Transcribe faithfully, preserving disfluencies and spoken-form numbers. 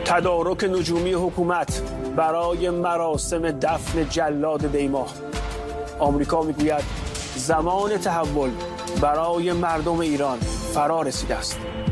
تدارک نجومی حکومت برای مراسم دفن جلاد دیماه. آمریکا میگوید زمان تحول برای مردم ایران فرا رسیده است.